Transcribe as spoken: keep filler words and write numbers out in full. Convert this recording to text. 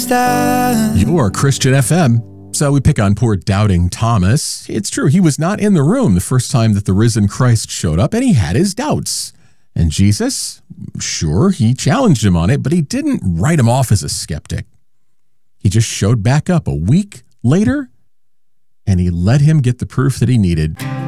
stand. You're Christian F M. So we pick on poor doubting Thomas. It's true, he was not in the room the first time that the risen Christ showed up, and he had his doubts. And Jesus, sure, he challenged him on it, but he didn't write him off as a skeptic. He just showed back up a week later, and he let him get the proof that he needed.